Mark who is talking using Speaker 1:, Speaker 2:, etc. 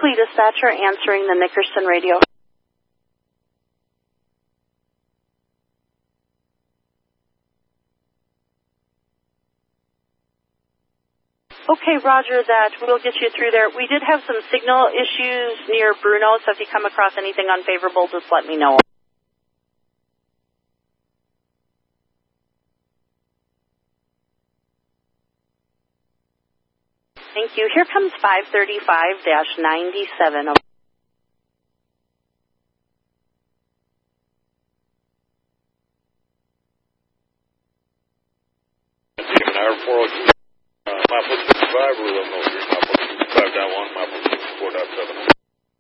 Speaker 1: Brinkley dispatcher answering the Nickerson radio. Okay, roger that. We'll get you through there. We did have some signal issues near Bruno, so if you come across anything unfavorable, just let me know. Thank you. Here comes 535-97.
Speaker 2: Hour 402.